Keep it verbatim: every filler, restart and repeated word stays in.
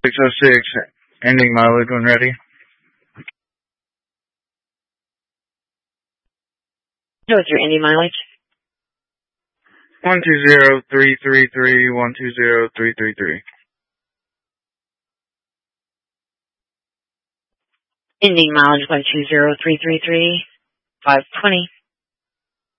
six oh six, ending mileage when ready. What's your ending mileage? One two zero three three three one two zero three three three. Ending mileage one two zero three three three five twenty.